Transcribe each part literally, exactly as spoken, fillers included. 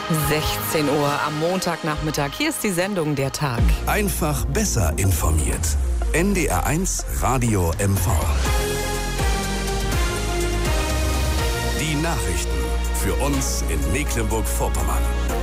sechzehn Uhr am Montagnachmittag. Hier ist die Sendung Der Tag. Einfach besser informiert. N D R eins Radio M V. Die Nachrichten für uns in Mecklenburg-Vorpommern.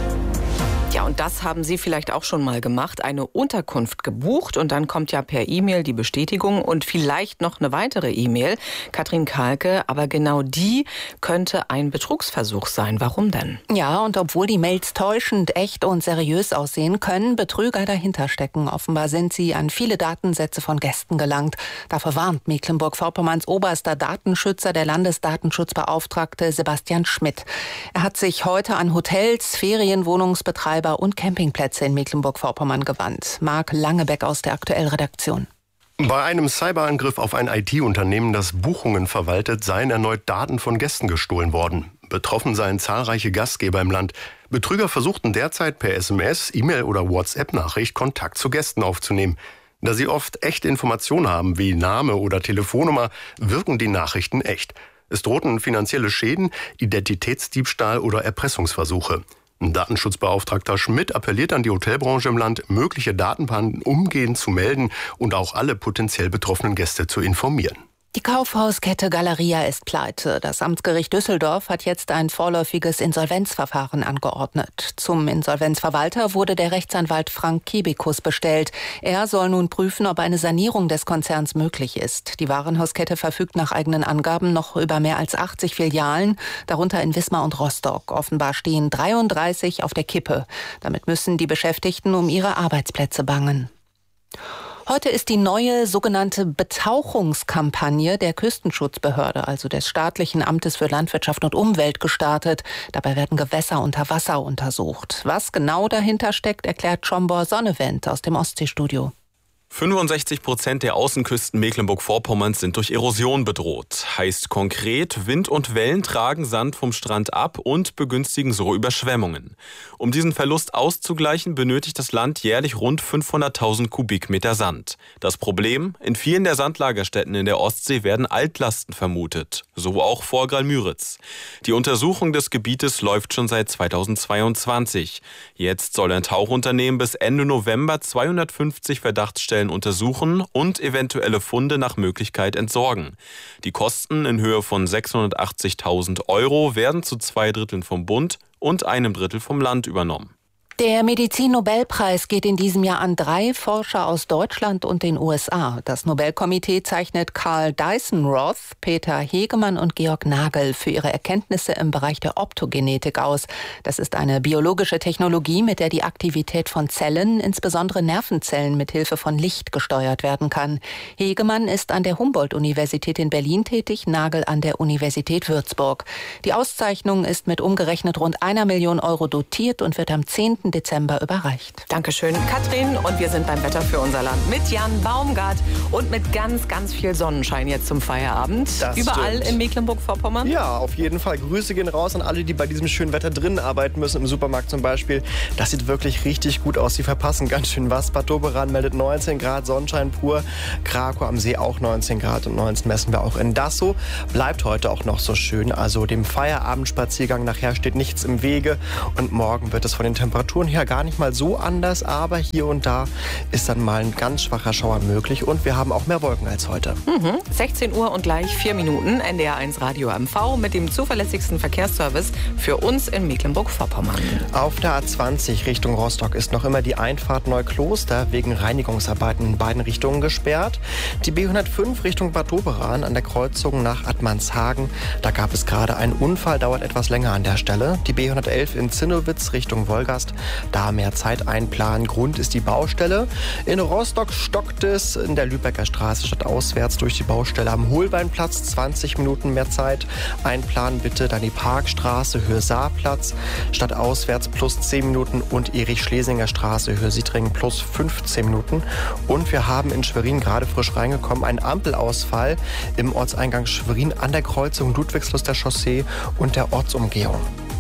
Ja, und das haben Sie vielleicht auch schon mal gemacht, eine Unterkunft gebucht und dann kommt ja per E-Mail die Bestätigung und vielleicht noch eine weitere E-Mail. Katrin Kahlke, aber genau die könnte ein Betrugsversuch sein. Warum denn? Ja, und obwohl die Mails täuschend, echt und seriös aussehen, können Betrüger dahinter stecken. Offenbar sind sie an viele Datensätze von Gästen gelangt. Dafür warnt Mecklenburg-Vorpommerns oberster Datenschützer, der Landesdatenschutzbeauftragte Sebastian Schmidt. Er hat sich heute an Hotels, Ferienwohnungsbetreiber und Campingplätze in Mecklenburg-Vorpommern gewandt. Marc Langebeck aus der Aktuell-Redaktion. Bei einem Cyberangriff auf ein I T-Unternehmen, das Buchungen verwaltet, seien erneut Daten von Gästen gestohlen worden. Betroffen seien zahlreiche Gastgeber im Land. Betrüger versuchten derzeit per S M S, E-Mail oder WhatsApp-Nachricht Kontakt zu Gästen aufzunehmen. Da sie oft echte Informationen haben, wie Name oder Telefonnummer, wirken die Nachrichten echt. Es drohten finanzielle Schäden, Identitätsdiebstahl oder Erpressungsversuche. Datenschutzbeauftragter Schmidt appelliert an die Hotelbranche im Land, mögliche Datenpannen umgehend zu melden und auch alle potenziell betroffenen Gäste zu informieren. Die Kaufhauskette Galeria ist pleite. Das Amtsgericht Düsseldorf hat jetzt ein vorläufiges Insolvenzverfahren angeordnet. Zum Insolvenzverwalter wurde der Rechtsanwalt Frank Kebekus bestellt. Er soll nun prüfen, ob eine Sanierung des Konzerns möglich ist. Die Warenhauskette verfügt nach eigenen Angaben noch über mehr als achtzig Filialen, darunter in Wismar und Rostock. Offenbar stehen dreiunddreißig auf der Kippe. Damit müssen die Beschäftigten um ihre Arbeitsplätze bangen. Heute ist die neue sogenannte Betauchungskampagne der Küstenschutzbehörde, also des staatlichen Amtes für Landwirtschaft und Umwelt, gestartet. Dabei werden Gewässer unter Wasser untersucht. Was genau dahinter steckt, erklärt Schombor Sonnevent aus dem Ostseestudio. fünfundsechzig Prozent der Außenküsten Mecklenburg-Vorpommerns sind durch Erosion bedroht. Heißt konkret, Wind und Wellen tragen Sand vom Strand ab und begünstigen so Überschwemmungen. Um diesen Verlust auszugleichen, benötigt das Land jährlich rund fünfhunderttausend Kubikmeter Sand. Das Problem? In vielen der Sandlagerstätten in der Ostsee werden Altlasten vermutet. So auch vor Graal-Müritz. Die Untersuchung des Gebietes läuft schon seit zweitausendzweiundzwanzig. Jetzt soll ein Tauchunternehmen bis Ende November zweihundertfünfzig Verdachtsstellen untersuchen und eventuelle Funde nach Möglichkeit entsorgen. Die Kosten in Höhe von sechshundertachtzigtausend Euro werden zu zwei Dritteln vom Bund und einem Drittel vom Land übernommen. Der Medizin-Nobelpreis geht in diesem Jahr an drei Forscher aus Deutschland und den U S A. Das Nobelkomitee zeichnet Carl Dyson-Roth, Peter Hegemann und Georg Nagel für ihre Erkenntnisse im Bereich der Optogenetik aus. Das ist eine biologische Technologie, mit der die Aktivität von Zellen, insbesondere Nervenzellen, mit Hilfe von Licht gesteuert werden kann. Hegemann ist an der Humboldt-Universität in Berlin tätig, Nagel an der Universität Würzburg. Die Auszeichnung ist mit umgerechnet rund einer Million Euro dotiert und wird am zehnten Dezember überreicht. Dankeschön, Katrin. Und wir sind beim Wetter für unser Land mit Jan Baumgart und mit ganz, ganz viel Sonnenschein jetzt zum Feierabend. Das Überall stimmt. in Mecklenburg-Vorpommern? Ja, auf jeden Fall. Grüße gehen raus an alle, die bei diesem schönen Wetter drinnen arbeiten müssen, im Supermarkt zum Beispiel. Das sieht wirklich richtig gut aus. Sie verpassen ganz schön was. Bad Doberan meldet neunzehn Grad, Sonnenschein pur. Krakow am See auch neunzehn Grad und neunzehn messen wir auch in Dassow. Bleibt heute auch noch so schön. Also dem Feierabendspaziergang nachher steht nichts im Wege. Und morgen wird es von den Temperaturen her gar nicht mal so anders, aber hier und da ist dann mal ein ganz schwacher Schauer möglich und wir haben auch mehr Wolken als heute. Mhm. sechzehn Uhr und gleich vier Minuten, N D R eins Radio M V mit dem zuverlässigsten Verkehrsservice für uns in Mecklenburg-Vorpommern. Auf der A zwanzig Richtung Rostock ist noch immer die Einfahrt Neukloster wegen Reinigungsarbeiten in beiden Richtungen gesperrt. Die B hundertfünf Richtung Bad Doberan an der Kreuzung nach Attmannshagen, da gab es gerade einen Unfall, dauert etwas länger an der Stelle. Die B hundertelf in Zinnowitz Richtung Wolgast, da mehr Zeit einplanen. Grund ist die Baustelle. In Rostock stockt es in der Lübecker Straße stadtauswärts durch die Baustelle am Holbeinplatz. zwanzig Minuten mehr Zeit einplanen bitte. Dann die Parkstraße, Höhe Saarplatz, stadtauswärts plus zehn Minuten und Erich-Schlesinger Straße, Höhe Sietringen plus fünfzehn Minuten. Und wir haben in Schwerin gerade frisch reingekommen einen Ampelausfall im Ortseingang Schwerin an der Kreuzung Ludwigslust der Chaussee und der Ortsumgehung.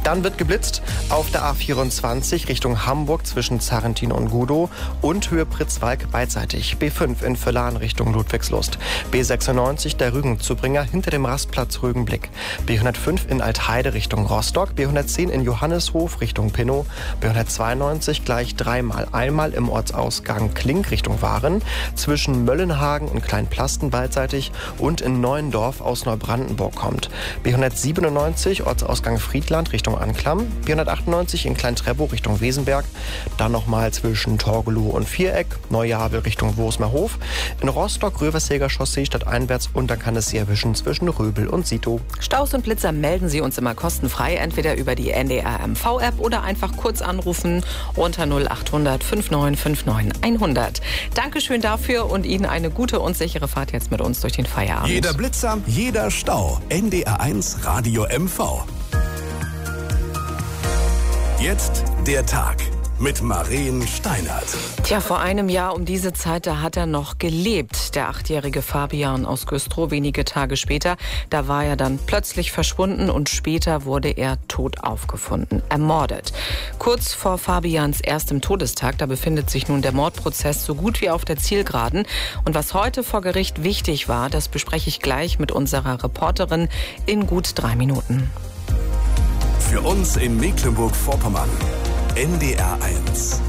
Dann wird geblitzt auf der A vierundzwanzig Richtung Hamburg zwischen Zarrentin und Gudow und Höhe Pritzwalk beidseitig. B fünf in Völlern Richtung Ludwigslust. B sechsundneunzig der Rügenzubringer hinter dem Rastplatz Rügenblick. B hundertfünf in Altheide Richtung Rostock. B hundertzehn in Johannishof Richtung Pinnow. B hundertzweiundneunzig gleich dreimal. Einmal im Ortsausgang Klink Richtung Waren. Zwischen Möllenhagen und Kleinplasten beidseitig und in Neuendorf aus Neubrandenburg kommt. B hundertsiebenundneunzig Ortsausgang Friedland Richtung Anklam. B hundertachtundneunzig in Klein-Treppow Richtung Wesenberg. Dann nochmal zwischen Torgelow und Viereck. Neujabel Richtung Wosmerhof. In Rostock Röversäger Chaussee stadteinwärts und dann kann es sie erwischen zwischen Röbel und Sito. Staus und Blitzer melden Sie uns immer kostenfrei, entweder über die N D R M V-App oder einfach kurz anrufen unter null achthundert neunundfünfzig neunundfünfzig hundert. Dankeschön dafür und Ihnen eine gute und sichere Fahrt jetzt mit uns durch den Feierabend. Jeder Blitzer, jeder Stau. N D R eins Radio M V. Jetzt der Tag mit Maren Steinert. Tja, vor einem Jahr um diese Zeit, da hat er noch gelebt, der achtjährige Fabian aus Güstrow. Wenige Tage später, da war er dann plötzlich verschwunden und später wurde er tot aufgefunden, ermordet. Kurz vor Fabians erstem Todestag, da befindet sich nun der Mordprozess so gut wie auf der Zielgeraden. Und was heute vor Gericht wichtig war, das bespreche ich gleich mit unserer Reporterin in gut drei Minuten. Für uns in Mecklenburg-Vorpommern. N D R eins.